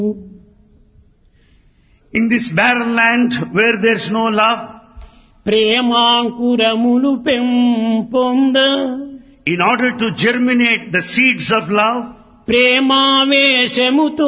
In this barren land where there is no love, ప్రేమాంకురములు పెంపొంద in order to germinate the seeds of love, ప్రేమావేశముతో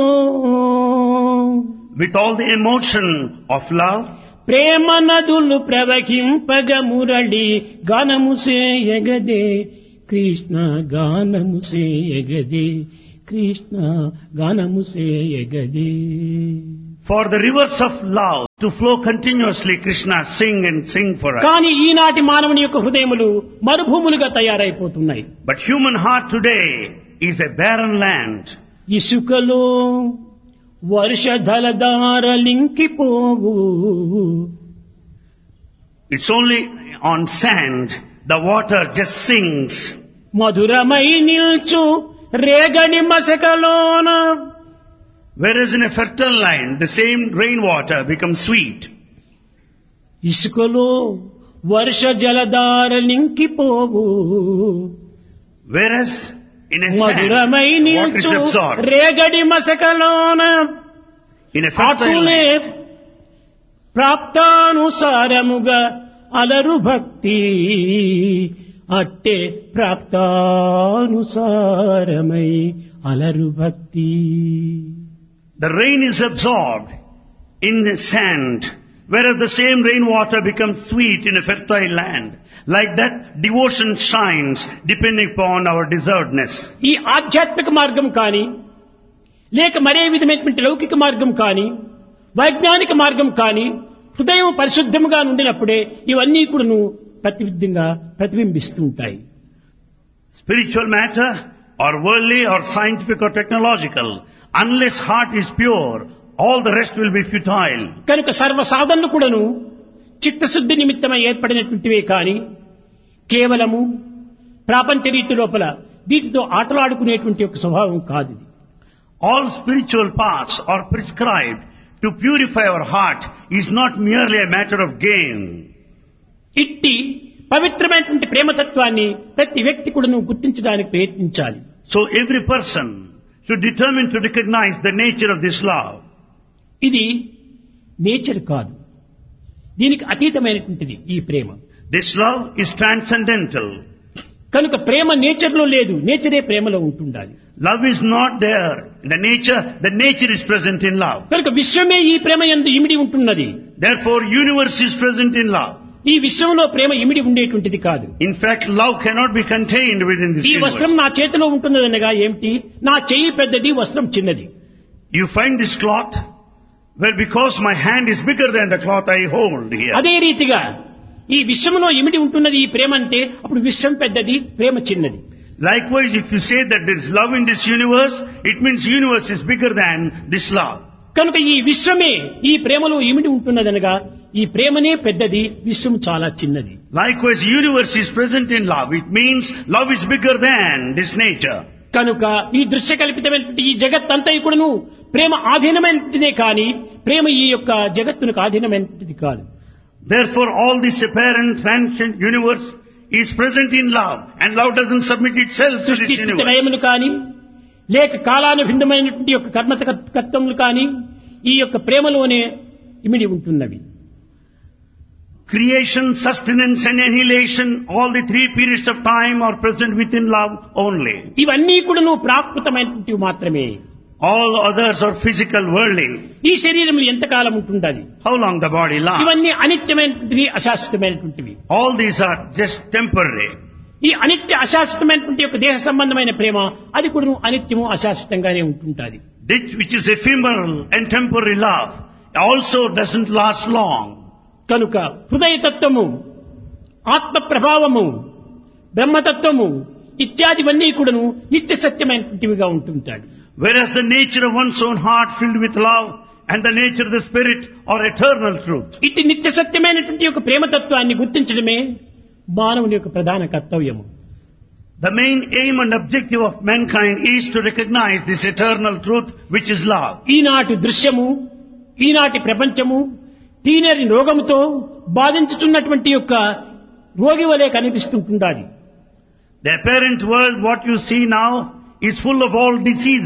with all the emotion of love, ప్రేమ నదులు ప్రవహింపగ మురళి గానము సేయగదే కృష్ణ గానము సేయగదే కృష్ణ గానము సేయగదే. for the rivers of love to flow continuously, Krishna, sing and sing for us. కానీ ఈనాటి మానవుని యొక్క హృదయములు మరుభూములుగా తయారైపోతున్నాయి. But human heart today is a barren land. ఇసుకలో వర్షధలధారలింకిపోవు, It's only on sand, the water just sings. మధురమై నిల్చు రేగడి మసకలోన, Whereas in a fertile land, the same rainwater becomes sweet. ఇసుకలో వర్ష జలధారలింకిపోవు, Whereas in a sand, మధురమై water is నిల్చు absorbed. రేగడి మసకలోన In a fertile అటులే land, ప్రాప్తానుసారముగా అలరు భక్తి, అట్టే ప్రాప్తానుసారమై అలరు భక్తి. the rain is absorbed in the sand, whereas the same rainwater becomes sweet in a fertile land. Like that, devotion shines depending upon our deservedness. ఈ ఆధ్యాత్మిక మార్గం కానీ, లేక మరే విధమైనటువంటి లౌకిక మార్గం కానీ, వైజ్ఞానిక మార్గం కానీ, హృదయం పరిశుద్ధముగా ఉండినప్పుడే ఇవన్నీ కూడాను ప్రతిబింబిస్తూ ఉంటాయి. Spiritual matter, or worldly, or scientific, or technological, unless heart is pure, all the rest will be futile. కనుక సర్వ సాధనలు కూడాను చిత్తశుద్ధి నిమిత్తమై ఏర్పడినటువంటివే కానీ కేవలము ప్రాపంచ రీతి లోపల వీటితో ఆటలాడుకునేటువంటి ఒక స్వభావం కాదు ఇది. All spiritual paths are prescribed to purify our heart is not merely a matter of gain. ఇట్టి పవిత్రమైనటువంటి ప్రేమతత్వాన్ని ప్రతి వ్యక్తి కూడాను గుర్తించడానికి ప్రయత్నించాలి. So every person should determine to recognize the nature of this love. ఇది నేచర్ కాదు, దీనికి అతీతమైనటువంటిది ఈ ప్రేమ. This love is transcendental. కనుక ప్రేమ నేచర్లో లేదు, నేచరే ప్రేమలో ఉంటుండాలి. Love is not there in the nature is present in love. కనుక విశ్వమే ఈ ప్రేమ యందు ఇమిడి ఉంటున్నది. Therefore, universe is present in love. ఈ విశ్వంలో ప్రేమ ఇమిడి ఉండేటువంటిది కాదు. In fact, love cannot be contained within this ఈ వస్త్రం universe. నా చేతిలో ఉంటున్నదనగా ఏమిటి, నా చెయ్యి పెద్దది, వస్త్రం చిన్నది. You find this cloth, well, because my hand is bigger than the cloth I hold here. అదే రీతిగా ఈ విశ్వంలో ఇమిడి ఉంటున్నది ఈ ప్రేమ అంటే అప్పుడు విశ్వం పెద్దది, ప్రేమ చిన్నది. Likewise, if you say that there is love in this universe, it means universe is bigger than this love. కనుక ఈ విశ్వమే ఈ ప్రేమలో ఇమిడి ఉంటున్నదనగా ఈ ప్రేమనే పెద్దది, విశ్వం చాలా చిన్నది. Likewise, universe is present in love. It means love is bigger than this nature. కనుక ఈ దృశ్య కల్పితమైనటువంటి ఈ జగత్తంతా కూడాను ప్రేమ ఆధీనమైనదే కానీ ప్రేమ ఈ యొక్క జగత్తునికి ఆధీనమైనది కాదు. Therefore, all this apparent transient universe is present in love, and love doesn't submit itself to సృష్టి this స్థితి universe. లయములు కానీ లేక కాలానుభిన్నమైనటువంటి యొక్క కర్మతత్వములు కానీ ఈ యొక్క ప్రేమలోనే ఇమిడి ఉంటున్నవి. Creation, sustenance and annihilation, all the three periods of time are present within love only. ఇవన్నీ కూడాను ప్రాకృతమైనటువంటివి మాత్రమే. All others are physical, worldly. ఈ శరీరములు ఎంతకాలం ఉంటుండాలి? How long the body lasts? ఇవన్నీ అనిత్యమైనటువంటివి, అశాశ్వతమైనటువంటివి. All these are just temporary. ఈ అనిత్య అశాశ్వతమైనటువంటి యొక్క దేహ సంబంధమైన ప్రేమ అది కూడా అనిత్యము అశాశ్వతంగానే ఉంటుంటుంది. This which is ephemeral and temporary love also doesn't last long. కనుక హృదయతత్వము, ఆత్మ ప్రభావము, బ్రహ్మతత్వము ఇత్యాదివన్నీ కూడాను నిత్య సత్యమైనటువంటివిగా ఉంటుంటాడు. Whereas the nature of one's own heart filled with love and the nature of the spirit are eternal truth. ఇట్టి నిత్య సత్యమైనటువంటి యొక్క ప్రేమతత్వాన్ని గుర్తించడమే మానవుని యొక్క ప్రధాన కర్తవ్యము. The main aim and objective of mankind is to recognize this eternal truth which is love. ఈనాటి దృశ్యము, ఈనాటి ప్రపంచము తీనరి రోగముతో బాధించుతున్నటువంటి యొక్క రోగి వలె కనిపిస్తుంటుండాలి. The apparent world, what you see now, is full of all diseases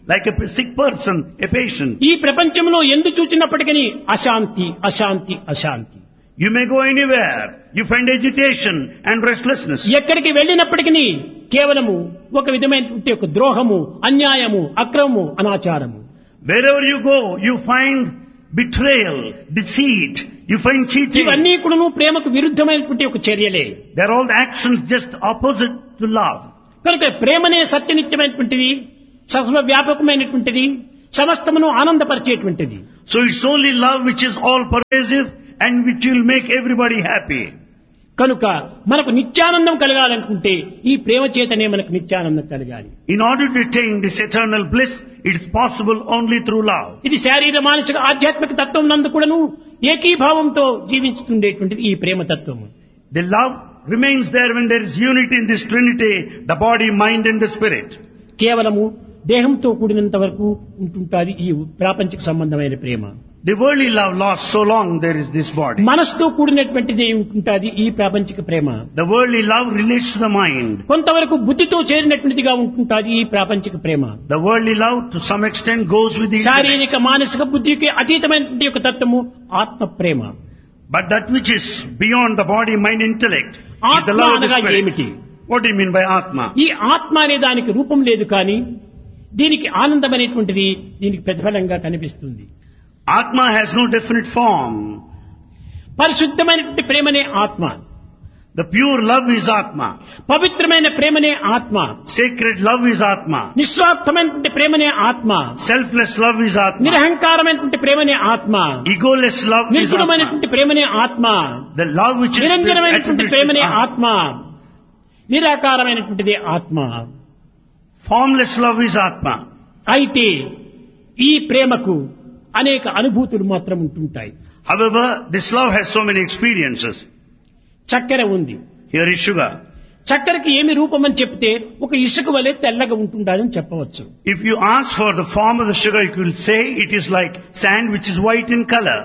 like a sick person, a patient. ఈ ప్రపంచంలో ఎందు చూచినప్పటికీ అశాంతి అశాంతి అశాంతి. You may go anywhere, you find agitation and restlessness. ఎక్కడికి వెళ్ళినప్పటికీ కేవలము ఒక విధమైనటువంటి ఒక ద్రోహము, అన్యాయము, అక్రమము, అనాచారము. Wherever you go, you find betrayal, deceit, you find cheating. ఇవన్నీ కూడా ప్రేమకు విరుద్ధమైనటువంటి ఒక చర్యలే. They are all actions just opposite to love. కనుక ప్రేమనే సత్యనిత్యమైనటువంటిది, సర్వవ్యాపకమైనటువంటిది, సమస్తమును ఆనందపరిచేటువంటిది. So it's only love which is all pervasive and which will make everybody happy. కనుక మనకు నిత్యానందం కలగాలనుకుంటే ఈ ప్రేమ చేతనే మనకు నిత్యానందం కలగాలి. In order to attain this eternal bliss, it is possible only through love. ఇది శారీర మానసిక ఆధ్యాత్మిక తత్వం నందు కూడాను ఏకీభావంతో జీవించుతుండేటువంటిది ఈ ప్రేమ తత్వము. The love remains there when there is unity in this trinity, the body, mind and the spirit. కేవలము దేహంతో కూడినంత వరకు ఉంటుంటాది ఈ ప్రాపంచిక సంబంధమైన ప్రేమ. The worldly love lasts so long there is this body. మనసుతో కూడినటువంటిది ఉంటుంటాది ఈ ప్రాపంచిక ప్రేమ. The worldly love relates to the mind. కొంతవరకు బుద్ధితో చేరినటువంటిదిగా ఉంటుంటాది ఈ ప్రాపంచిక ప్రేమ. The worldly love to some extent goes with the intellect. శారీరక మానసిక బుద్ధికి అతీతమైనటువంటి ఒక తత్వము ఆత్మ ప్రేమ. But that which is beyond the body, mind, intellect is the ఆత్మ love of the అనగా spirit. ఏమిటి? What do you mean by Atma? ఈ ఆత్మ అనే దానికి రూపం లేదు, కానీ దీనికి ఆనందం అనేటువంటిది దీనికి ప్రతిఫలంగా కనిపిస్తుంది. Atma has no definite form. పరిశుద్ధమైనటువంటి ప్రేమనే ఆత్మ. The pure love is Atma. పవిత్రమైన ప్రేమనే ఆత్మ. Sacred love is Atma. నిస్వార్థమైనటువంటి ప్రేమనే ఆత్మ. Selfless love is Atma. నిరహంకారమైనటువంటి ప్రేమనే ఆత్మ. Egoless love is Atma. నిర్గుణమైనటువంటి ప్రేమనే ఆత్మ. The love which is నిరంజనమైనటువంటి ప్రేమనే attributes is ఆత్మ. నిరాకారమైనటువంటిది ఆత్మ. Formless love is Atma. అయితే ఈ ప్రేమకు అనేక అనుభూతులు మాత్రం ఉంటుంటాయి. However, this love has so many experiences. చక్కెర ఉంది. Here is sugar. చక్కెరకి ఏమి రూపం అని చెప్తే ఒక ఇసుక వలె తెల్లగా ఉంటుందని చెప్పవచ్చు. If you ask for the form of the sugar, you could say it is like sand which is white in color.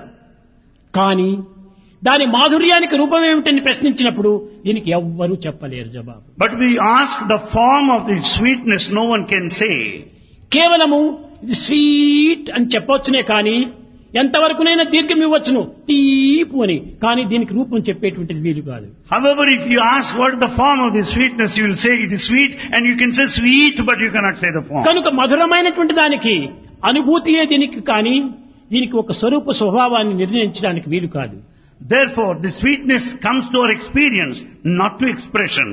కానీ దాని మాధుర్యానికి రూపం ఏమిటని ప్రశ్నించినప్పుడు దీనికి ఎవ్వరూ చెప్పలేరు జవాబు. But we ask the form of the sweetness, no one can say. కేవలము ఇది స్వీట్ అని చెప్పవచ్చునే కానీ ఎంతవరకునైనా దీర్ఘం ఇవ్వచ్చును తీపు అని, కానీ దీనికి రూపం చెప్పేటువంటిది వీలు కాదు. However, if you ask what is the form of the sweetness, you will say it is sweet, and you can say sweet, but you cannot say the form. కనుక మధురమైనటువంటి దానికి అనుభూతియే దీనికి, కానీ దీనికి ఒక స్వరూప స్వభావాన్ని నిర్ణయించడానికి వీలు కాదు. Therefore, the sweetness comes to our experience, not to expression.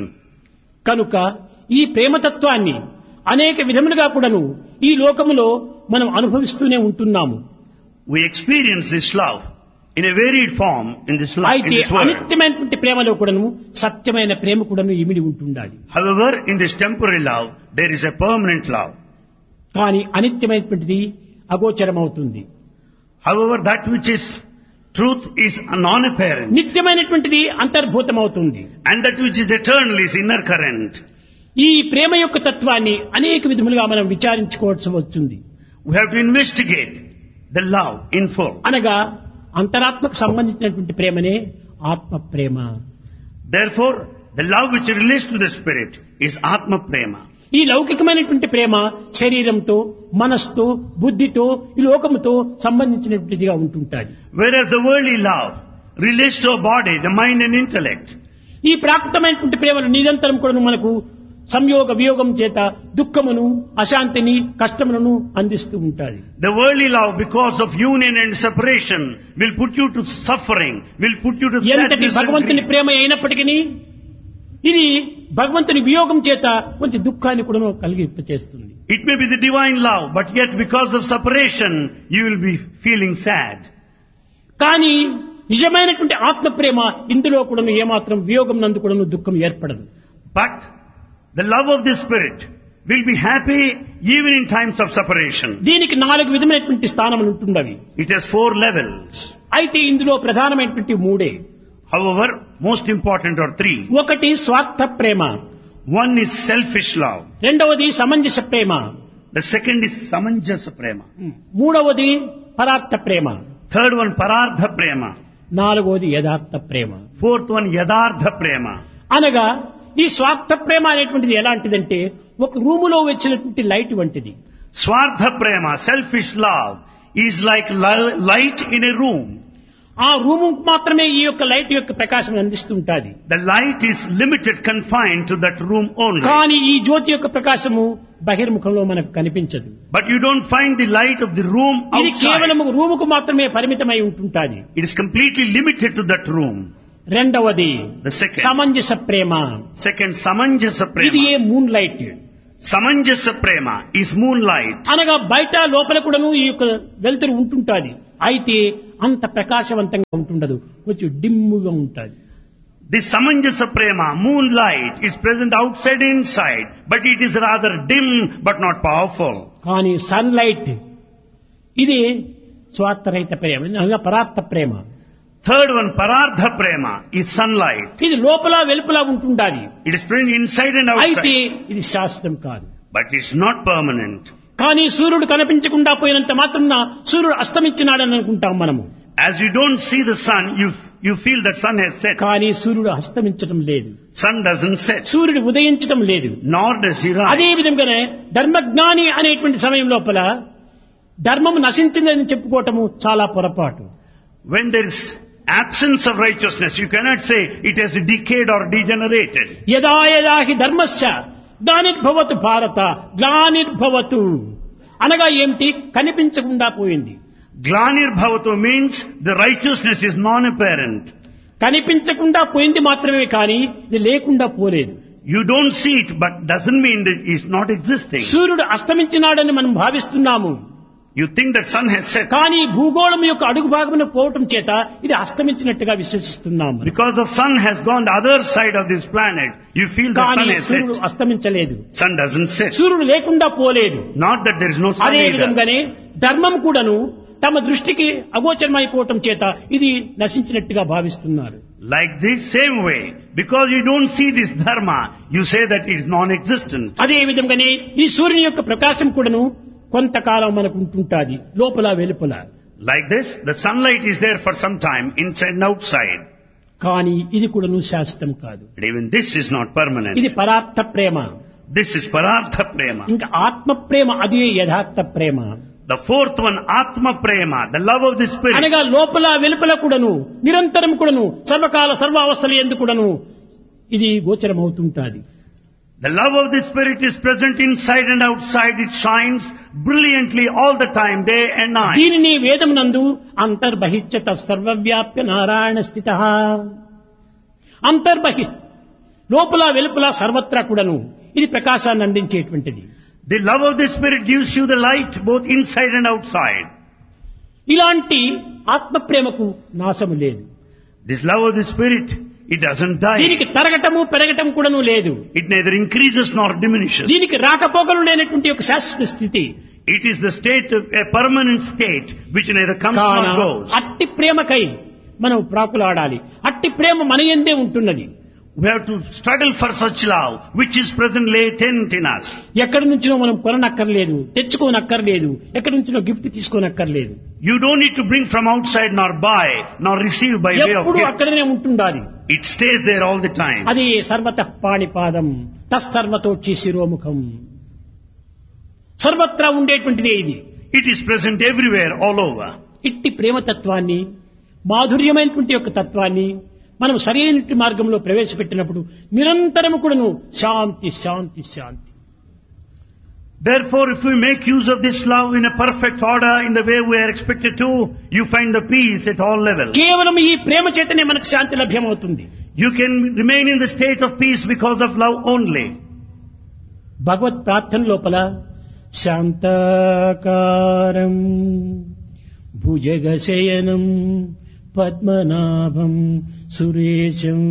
కనుక ఈ ప్రేమతత్వాన్ని అనేక విధములుగా కూడాను ఈ లోకములో మనం అనుభవిస్తూనే ఉంటున్నాము. We experience this love in a varied form in this life, in అయితే this world. అనిత్యమైనటువంటి ప్రేమలో కూడాను సత్యమైన ప్రేమ కూడాను ఇమిడి ఉంటుండాలి. However, in this temporary love, there is a permanent love. కానీ అనిత్యమైనటువంటిది అగోచరమవుతుంది. However, that which is truth is non-apparent. నిత్యమైనటువంటిది అంతర్భూతమవుతుంది. And that which is eternal is inner current. ఈ ప్రేమ యొక్క తత్వాన్ని అనేక విధములుగా మనం విచారించుకోవాల్సి వస్తుంది. We have to investigate the love in full. అనగా అంతరాత్మకు సంబంధించినటువంటి ప్రేమనే ఆత్మ ప్రేమ. Therefore, the love which relates to the spirit is Atma Prema. ఈ లౌకికమైనటువంటి ప్రేమ శరీరంతో, మనస్సుతో, బుద్ధితో, ఈ లోకముతో సంబంధించినటువంటిదిగా ఉంటుంటాది. Whereas the worldly love relates to our body, the mind and intellect. ఈ ప్రాకృతమైనటువంటి ప్రేమను నిరంతరం కూడా మనకు సంయోగ వియోగం చేత దుఃఖమును, అశాంతిని, కష్టములను అందిస్తూ ఉంటాది. The worldly love, because of union and separation, will put you to suffering, will put you to ఎంతటి sadness and భగవంతుని grief. ప్రేమ అయినప్పటికీ ఇది భగవంతుని వియోగం చేత కొంచెం దుఃఖాన్ని కూడా కలిగింపచేస్తుంది. It may be the divine love, but yet because of separation, you will be feeling sad. కానీ నిజమైనటువంటి ఆత్మ ప్రేమ ఇందులో కూడా ఏమాత్రం వియోగం నందు కూడా దుఃఖం ఏర్పడదు. But the love of the spirit will be happy even in times of separation. దీనికి 4 విధమైనటువంటి స్థానములు ఉంటున్నవి. It has 4 levels. అయితే ఇందులో ప్రధానమైనటువంటి 3. However, most important are 3. ఒకటి స్వార్థ ప్రేమ, One is selfish love. రెండవది సమంజస ప్రేమ, The second is samanjasa prema. మూడవది పరార్థ ప్రేమ, Third one parardha prema. నాలుగవది యథార్థ ప్రేమ. Fourth one yadardha prema. అనగా ఈ స్వార్థ ప్రేమ అనేటువంటిది ఎలాంటిదంటే ఒక రూములో వచ్చినటువంటి లైట్ వంటిది. Swartha prema, selfish love, is like light in a room. ఆ రూము మాత్రమే ఈ యొక్క లైట్ యొక్క ప్రకాశం అందిస్తుంటాది. The light is limited, confined to that room only. కానీ ఈ జ్యోతి యొక్క ప్రకాశము బహిర్ముఖంలో మనకు కనిపించదు. But you don't find the light of the room ఇది outside. కేవలం రూముకు మాత్రమే పరిమితమై ఉంటుంటాది. It is completely limited to that room. రెండవది The second. సమంజస Prema. Second, Samanjasa ఇది prema. A moon light. Samanjasa prema is moonlight. అనగా బయట లోపల కూడాను ఈ యొక్క వెలుతురు ఉంటుంటాది. అయితే అంత ప్రకాశవంతంగా ఉంటుండదు, కొంచెం డిమ్ముగా ఉంటుంది. This Samanjasa prema, moonlight, is present outside and inside, but it is rather dim but not powerful. కానీ సన్లైట్ ఇది స్వార్థరహిత ప్రేమ, అనగా పరార్థ ప్రేమ. Third one, Parardha prema, is sunlight. ఇది లోపల వెలుపల ఉంటుండాలి. It is present inside and అయితే outside, ఇది శాశ్వతం కాదు. but it's not permanent. కానీ సూర్యుడు కనిపించకుండా పోయినంత మాత్రం సూర్యుడు అస్తమించినాడని అనుకుంటాం మనము. As you don't see the sun, you feel that sun has set. కానీ సూర్యుడు అస్తమించడం లేదు, Sun doesn't set, సూర్యుడు ఉదయించడం లేదు. nor does he అదే rise. విధంగానే ధర్మజ్ఞాని అనేటువంటి సమయం లోపల ధర్మం నశించిందని చెప్పుకోవటము చాలా పొరపాటు. When there is absence of righteousness, you cannot say it has decayed or degenerated. యదా యదా హి ధర్మస్య గ్లానిర్భవతు భారత గ్లానిర్భవతు అనగా ఏమిటి? కనిపించకుండా పోయింది. Glanir bhavatu means the righteousness is non-apparent. కనిపించకుండా పోయింది మాత్రమే కానీ ఇది లేకుండా పోలేదు. You don't see it, but doesn't mean that it's not existing. సూర్యుడు అస్తమించినాడని మనం భావిస్తున్నాము. You think that sun has set. కానీ భూగోళం యొక్క అడుగు భాగమున పోవటం చేత ఇది అస్తమించినట్టుగా విశ్వసిస్తున్నాము. Because the sun has gone the other side of this planet, you feel the కానీ sun has సూర్యుడు set. అస్తమించలేదు, Sun doesn't set. సూర్యుడు లేకుండా పోలేదు. Not that there is no sun అదే either. విధంగానే ధర్మం కూడాను తమ దృష్టికి అగోచరమైపోవటం చేత ఇది నశించినట్టుగా భావిస్తున్నారు. Like this same way, because you don't see this dharma, you say that it is non-existent. అదే విధంగానే ఈ సూర్యుని యొక్క ప్రకాశం కూడాను కొంతకాలం మనకు ఉంటుంటాది, లోపల వెలుపల. Like this, the sunlight is there for some time, inside and outside. కానీ ఇది కూడాను శాశ్వతం కాదు. But even this is not permanent. ఇది పరార్థ ప్రేమ. This is Parardha prema. ఇంకా ఆత్మ ప్రేమ, అదే యథార్థ ప్రేమ. The fourth one, Atma prema, the love of the spirit. అనగా లోపల వెలుపల కూడాను నిరంతరం కూడాను సర్వకాల సర్వావస్థల యందు కూడాను ఇది గోచరమవుతుంటాది. The love of the spirit is present inside and outside. It shines brilliantly all the time, day and night. దీనిని వేదమునందు అంతర్బహిష్యత సర్వవ్యాప్య నారాయణ స్థితః. అంతర్బహి లోపల వెలుపల సర్వత్రా కూడాను ఇది ప్రకాశాన్ని అందించేటువంటిది. The love of the spirit gives you the light both inside and outside. ఇలాంటి ఆత్మ ప్రేమకు నాశము లేదు. This love of the spirit, it doesn't die. దీనికి తరగటము పెరగటం కూడాను లేదు. It neither increases nor diminishes. దీనికి రాకపోకలు లేనటువంటి ఒక శాశ్వత స్థితి. It is the state of a permanent state which neither comes కాన nor goes. అట్టి ప్రేమకై మనం ప్రాకులాడాలి. అట్టి ప్రేమ మన యందే ఉంటున్నది. We have to struggle for such love which is present latent in us. ఎక్కడి నుంచినో మనం కొననక్కర్లేదు, తెచ్చుకోనక్కర్లేదు, ఎక్కడి నుంచినో gift తీసుకోనక్కర్లేదు. You don't need to bring from outside nor buy nor receive by way of ఎప్పుడు gift. అక్కడనే ఉంటుండాలి. It stays there all the time. అది సర్వతః పాణిపాదం తస్సర్వతోక్షి శిరోముఖం. సర్వత్రా ఉండేటువంటిదే ఇది. It is present everywhere, all over. ఇట్టి ప్రేమతత్వాన్ని, మాధుర్యమైనటువంటి యొక్క తత్వాన్ని మనం సరైన మార్గంలో ప్రవేశపెట్టినప్పుడు నిరంతరము కూడాను శాంతి శాంతి శాంతి. Therefore, if we make use of this love in a perfect order, in the way we are expected to, you find the peace at all levels. కేవలం ఈ ప్రేమ చేతనే మనకు శాంతి లభ్యమవుతుంది. You can remain in the state of peace because of love only. భగవత్ ప్రార్థన లోపల శాంతాకారం భుజగశయనం పద్మనాభం సురేశం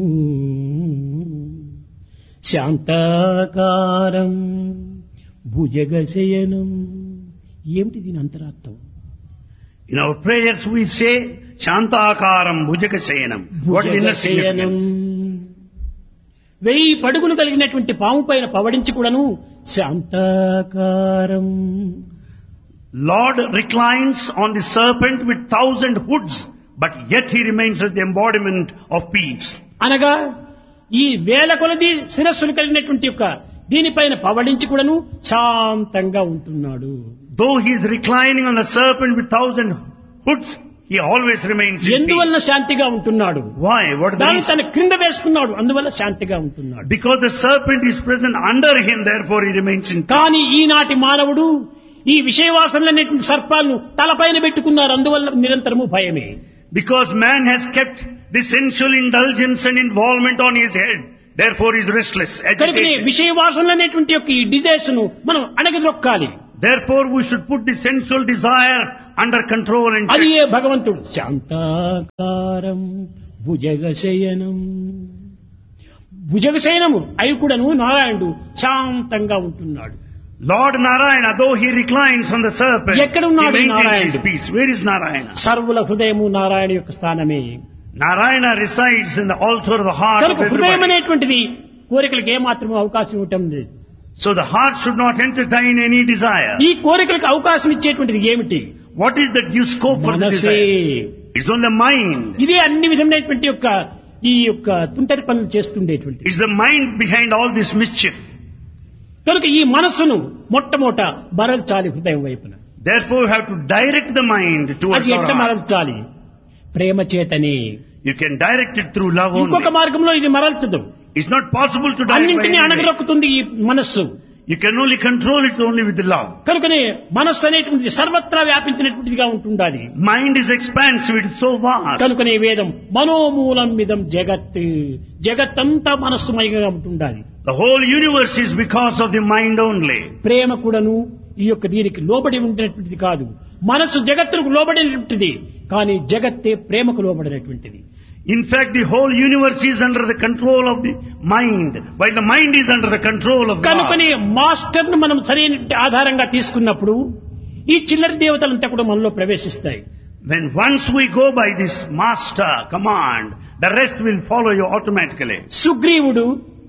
శాంతాకారం భుజగశయనం. ఏమిటి దీని అంతరార్థం? In our prayers we say, Shantakaram Bhujakasayanam. What is the inner భుజగశయనం. significance? 1000 పడుగులు కలిగినటువంటి పాము పైన పవడించి కూడాను శాంతాకారం. Lord reclines on the serpent with 1000 hoods, but yet he remains as the embodiment of peace. అనగా ఈ వేల కొలది శిరస్సులు కలిగినటువంటి యొక్క దీనిపైన పవడించి కూడాను శాంతంగా ఉంటున్నాడు. Though he is reclining on the serpent with 1,000 hoods, he always remains in ఎందువల్ల peace. శాంతిగా ఉంటున్నాడు? Why? What is the దాన్ని reason? తన క్రింద వేసుకున్నాడు, అందువల్ల శాంతిగా ఉంటున్నాడు. Because the serpent is present under him, therefore he remains in peace. కానీ ఈనాటి మానవుడు ఈ విషయవాసనలనేటువంటి సర్పాలను తలపైన పెట్టుకున్నారు, అందువల్ల నిరంతరము భయమే. Because man has kept the sensual indulgence and involvement on his head, therefore he is restless, కనుకనే agitated. విషయవాసనలనేటువంటి యొక్క ఈ డిజైర్స్ ను మనం అణగదొక్కాలి. Therefore we should put the sensual desire under control and అది check. ఏ భగవంతుడు శాంతాకారం భుజగశయనం. భుజగశయనము అయి కూడాను నారాయణుడు శాంతంగా ఉంటున్నాడు. Lord Narayana, though he reclines on the serpent, he ఎక్కడ ఉన్నాడు maintains his నారాయణుడు? peace. Where is Narayana? సర్వుల హృదయము నారాయణ యొక్క స్థానమే. Narayana resides in the altar of the heart of కనుక హృదయం everybody. అనేటువంటిది కోరికలకు ఏమాత్రం అవకాశం ఇవ్వటం లేదు. So the heart should not entertain any desire. ఈ కోరికలకు అవకాశం ఇచ్చేటువంటిది ఏమిటి? What is that gives scope for the మనసే. desire? It's on the mind. ఇదే అన్ని విధమైనటువంటి యొక్క ఈ యొక్క తుంటరి పనులు చేస్తుండేటువంటి. It's the mind behind all this mischief. కనుక ఈ మనస్సును మొట్టమొదట మరల్చాలి హృదయం వైపున. Therefore you have to direct the mind towards అది our ఎట్లా heart. మరల్చాలి? Prema చేతని. You can direct it through love ఇంకొక only. మార్గంలో ఇది మరల్చదు. It's not possible to direct by అన్నింటినీ any way. అణగరొక్కుతుంది ఈ మనస్సు. You can only control it only with the love. కనుకనే మనస్సు అనేటువంటిది సర్వత్రా వ్యాపించినటువంటిదిగా ఉంటుండాలి. Mind is expansive, it is so vast. కనుకనే వేదం మనోమూలం మిదం జగత్, జగత్తంతా మనస్సుమయంగా ఉంటుండాలి. The whole universe is because of the mind only. ప్రేమ కూడాను ఈ యొక్క దీనికి లోబడి ఉండినటువంటిది కాదు. మనస్సు జగత్తుకు లోబడినటువంటిది, కానీ జగత్తే ప్రేమకు లోబడినటువంటిది. In fact, the whole universe is under the control of the mind, while the mind is under the control of God. కనుకనే మాస్టర్ ను మనం సరైన ఆధారంగా తీసుకున్నప్పుడు ఈ చిల్లర దేవతలంతా కూడా మనలో ప్రవేశిస్తాయి. When once we go by this master command, the rest will follow you automatically. సుగ్రీవుడు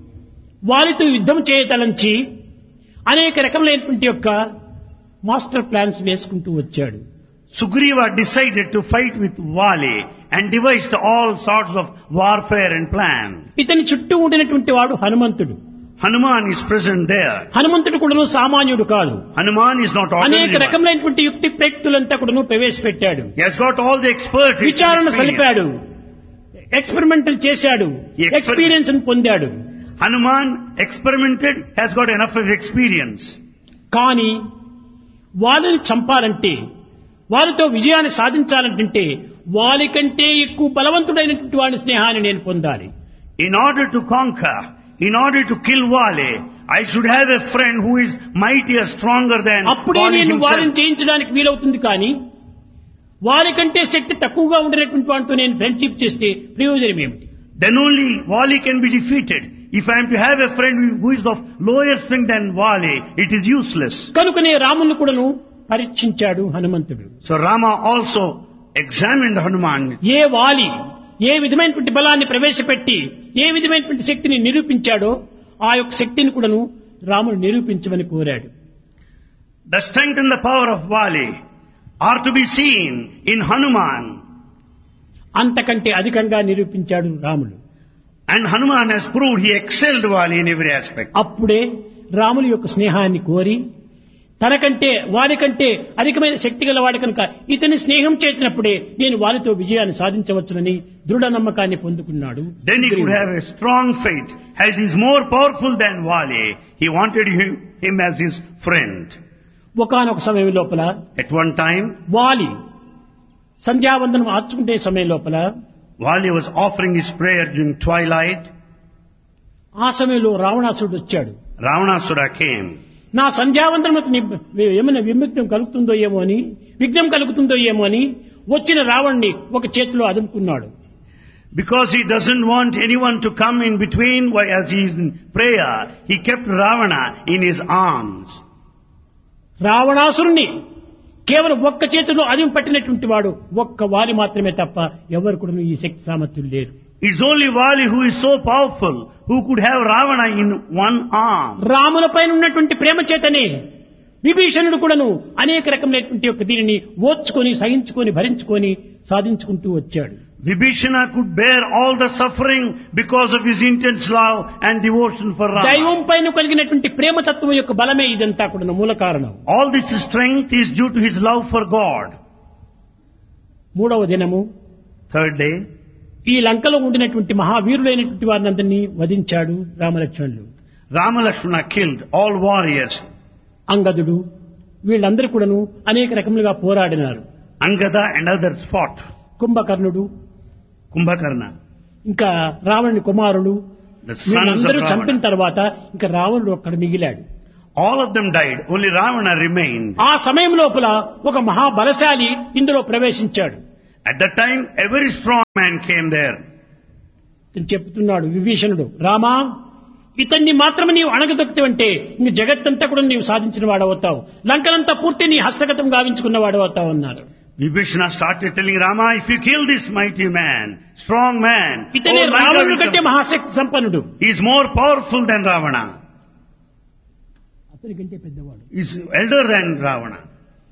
వారితో యుద్ధం చేయతలంచి అనేక రకములైనటువంటి యొక్క మాస్టర్ ప్లాన్స్ వేసుకుంటూ వచ్చాడు. Sugriva decided to fight with Vali and devised all sorts of warfare and plan. ఇతని చుట్టూ ఉండినటువంటి వాడు హనుమంతుడు. Hanuman is present there. హనుమంతుడు కూడాను సామాన్యుడు కాదు. Hanuman is not అనేక ordinary. రకములైనటువంటి యుక్తి ప్రయుక్తులంతా కూడాను ప్రవేశపెట్టాడు. He has got all the expertise. విచారణ and experience. సలిపాడు, ఎక్స్పెరిమెంటల్ చేశాడు, ఎక్స్పీరియన్స్ పొందాడు. Hanuman experimented, has got enough of experience. కానీ వాళ్ళని చంపాలంటే, వారితో విజయాన్ని సాధించాలంటే వారికంటే ఎక్కువ బలవంతుడైనటువంటి వాడి స్నేహాన్ని నేను పొందాలి. In order to conquer, in order to kill Vali, I should have a friend who is mightier, stronger than అప్పుడే Vali నేను వారిని himself. జయించడానికి వీలవుతుంది. కానీ వారికంటే శక్తి తక్కువగా ఉండేటువంటి వాడితో నేను ఫ్రెండ్షిప్ చేస్తే ప్రయోజనం ఏమిటి? Then only Vali can be defeated. If I am to have a friend who is of lower strength than Vali, it is useless. కనుకనే రాముని కూడాను పరీక్షించాడు హనుమంతుడు. So Rama also examined Hanuman. ఏ వాలి ఏ విధమైనటువంటి బలాన్ని ప్రవేశపెట్టి ఏ విధమైనటువంటి శక్తిని నిరూపించాడో ఆ యొక్క శక్తిని కూడాను రాముడు నిరూపించమని కోరాడు. The strength and the power of Vali are to be seen in Hanuman. అంతకంటే అధికంగా నిరూపించాడు రాముడు. And Hanuman has proved he excelled Vali in every aspect. అప్పుడే రాముల యొక్క స్నేహాన్ని కోరి తనకంటే వారికంటే అధికమైన శక్తి గల వాడి కనుక ఇతని స్నేహం చేసినప్పుడే నేను వారితో విజయాన్ని సాధించవచ్చునని దృఢ నమ్మకాన్ని పొందుకున్నాడు. Then he could have a strong faith. As he is more powerful than Vali, he wanted him as his friend. ఒకానొక సమయం లోపల At one time, వాలి సంధ్యావందనం ఆర్చుకుంటే సమయం లోపల Vali was offering his prayer during twilight. ఆ సమయంలో రావణాసురుడు వచ్చాడు. Ravanasura came. నా సంధ్యావందనకు ఏమైనా విముక్తం కలుగుతుందో ఏమో అని, విఘ్నం కలుగుతుందో ఏమో అని వచ్చిన రావణ్ణి ఒక చేతిలో అదుముకున్నాడు. Because he doesn't want anyone to come in between as he is in prayer, he kept Ravana in his arms. రావణాసురుణ్ణి కేవలం ఒక్క చేతిలో అదిం పట్టినటువంటి వాడు ఒక్క వారి మాత్రమే తప్ప ఎవరు కూడా ఈ శక్తి సామర్థ్యులు లేరు. It's only Vali who is so powerful who could have Ravana in one arm. రాముల పైన ఉన్నటువంటి ప్రేమ చేతనే విభీషణుడు కూడాను అనేక రకమైనటువంటి యొక్క దీనిని ఓర్చుకొని సహించుకొని భరించుకొని సాధించుకుంటూ వచ్చాడు. Vibhishana could bear all the suffering because of his intense love and devotion for Rama. దైవం పైన కలిగినటువంటి ప్రేమతత్వం యొక్క బలమే ఇదంతా కూడా మూల కారణం. All this strength is due to his love for God. మూడవ దినము, Third day, ఈ లంకలో ఉండినటువంటి మహావీరులైనటువంటి వారిని అందరినీ వధించాడు రామలక్ష్మణులు. Rama Lakshmana killed all warriors. అంగదుడు వీళ్ళందరూ కూడాను అనేక రకములుగా పోరాడినారు. Angada and others fought. కుంభకర్ణుడు, Kumbhakarna, ఇంకా రావణుని కుమారుడు, the sons of వీళ్ళందరూ చంపిన Ravana. తర్వాత ఇంకా రావణుడు ఒక్కడు మిగిలాడు. All of them died. Only Ravana remained. ఆ సమయం లోపల ఒక మహాబలశాలి ఇందులో ప్రవేశించాడు. At that time, a very strong man came there. ఇతను చెప్తున్నాడు విభీషణుడు, రామా, ఇతన్ని మాత్రమే నీవు అణగదొక్కుతావంటే ఇంక జగత్తంతా కూడా నీవు సాధించిన వాడవుతావు, లంకనంతా పూర్తి నీ హస్తగతం గావించుకున్న వాడవుతావు అన్నారు. Vibhishana started telling Rama, if you kill this mighty man, strong man, ఇతనే all Lanka రావణుడి will కంటే come. మహాశక్తి సంపన్నుడు, He is more powerful than Ravana. అతని కంటే పెద్దవాడు. He is elder than Ravana.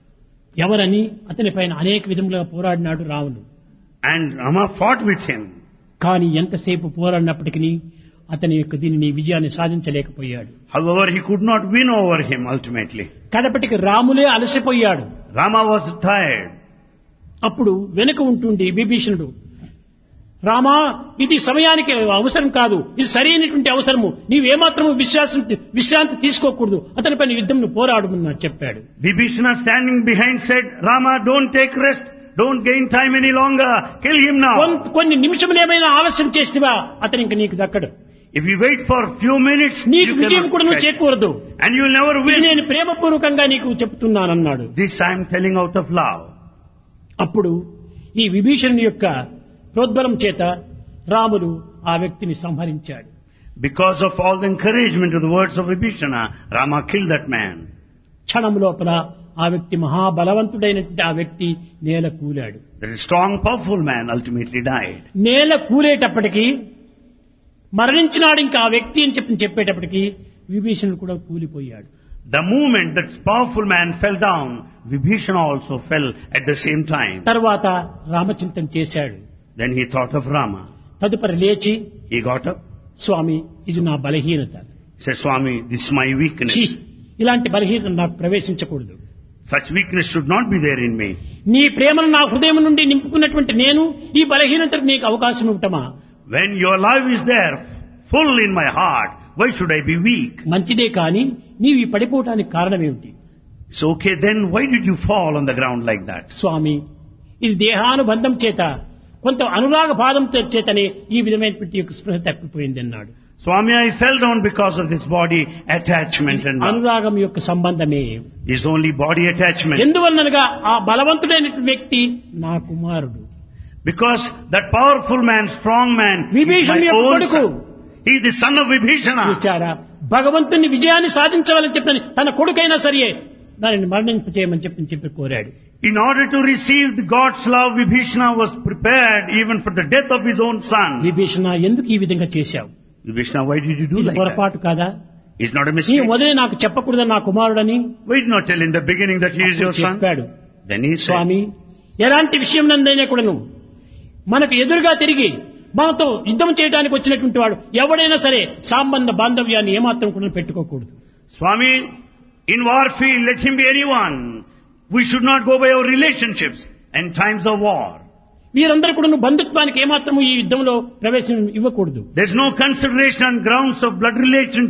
ఎవరని అతని పైన అనేక విధములుగా పోరాడినాడు రావణుడు. And Rama fought with him. కానీ ఎంతసేపు పోరాడినప్పటికీ అతని యొక్క దీనిని విజయాన్ని సాధించలేకపోయాడు. However, he could not win over him ultimately. కడపటికి రాములే అలసిపోయాడు. Rama was tired. అప్పుడు వెనుక ఉంటుండి విభీషణుడు, రామా, ఇది సమయానికి అవసరం కాదు, ఇది సరైనటువంటి అవసరము, నీవేమాత్రము విశ్రాంతి తీసుకోకూడదు, అతనిపై యుద్ధంను పోరాడమని చెప్పాడు. Vibhishana standing behind said, Rama, don't take rest. Don't gain time any longer. Kill him now. కొన్ని నిమిషములేమైనా ఆలస్యం చేస్తేవా అతను ఇంక నీకు దక్కడు. If you wait for few minutes, నీకు you విజయం కూడా cannot నువ్వు catch. చేకూరదు. And you will never ఇది win. నేను ప్రేమపూర్వకంగా నీకు చెప్తున్నానన్నాడు. This I am telling out of love. అప్పుడు ఈ విభీషణుని యొక్క ప్రోద్బలం చేత రాముడు ఆ వ్యక్తిని సంహరించాడు. Because of all the encouragement of the words of Vibhishana, Rama killed that man. క్షణం లోపల ఆ వ్యక్తి మహాబలవంతుడైనటువంటి ఆ వ్యక్తి నేల కూలాడు. That strong, powerful man ultimately died. నేల కూలేటప్పటికీ మరణించినాడు ఇంకా ఆ వ్యక్తి అని చెప్పేటప్పటికీ విభీషణుడు కూడా కూలిపోయాడు. The moment that powerful man fell down, Vibhishana also fell at the same time. తర్వాత రామచింతన చేశాడు. Then he thought of Rama. తదుపరి లేచి, He got up. స్వామి, ఇది నా బలహీనత. He said, Swami, this is my weakness. ఛీ, ఇలాంటి బలహీనత నాకు ప్రవేశించకూడదు. Such weakness should not be there in me. నీ ప్రేమను నా హృదయం నుండి నింపుకున్నటువంటి నేను ఈ బలహీనతకు నీకు అవకాశం ఇవ్వటమా? When your love is there, full in my heart, why should I be weak? మంచిదే కాని నీవు ఈ పడిపోవటానికి కారణమేమిటి? It's okay, then why did you fall on the ground like that? స్వామి, ఇది దేహానుబంధం చేత కొంత అనురాగ బాధంతో చేతనే ఈ విధమైనటువంటి యొక్క స్పృహ తప్పిపోయింది అన్నాడు. Swami, I fell down because of this body attachment and love. అనురాగం యొక్క సంబంధమే. It's only body attachment. ఎందువల్లనగా ఆ బలవంతుడైనటువంటి వ్యక్తి నా కుమారుడు. Because that powerful man, strong man, is విభీషణుని my యొక్క own కొడుకు. son. He is the son of Vibhishana. చూచారా, భగవంతుని విజయాన్ని సాధించవాలని చెప్పని తన కొడుకైనా సరే దానిని మరణింపచేయమని చెప్పి కోరాడు. In order to receive the God's love, Vibhishana was prepared even for the death of his own son. Vibhishana, ఎందుకు ఈ విధంగా చేశావు? Vibhishana, why did you do ఇది like that? పొరపాటు కాదా? It's not a నీ mistake. మొదలే నాకు చెప్పకూడదని నా కుమారుడని Why did not tell in the beginning that he is your son? చెప్పాడు. Then he said, స్వామి, ఎలాంటి విషయం నందైనా కూడాను మనకు ఎదురుగా తిరిగి మనతో యుద్ధం చేయడానికి వచ్చినటువంటి వాడు ఎవడైనా సరే సంబంధ బాంధవ్యాన్ని ఏమాత్రం కూడా పెట్టుకోకూడదు. Swami, in warfield, let him be anyone. We should not go by our relationships and times of war. వీరందరూ కూడా బంధుత్వానికి ఏమాత్రము ఈ యుద్ధంలో ప్రవేశం ఇవ్వకూడదు. There's no consideration on grounds of blood relation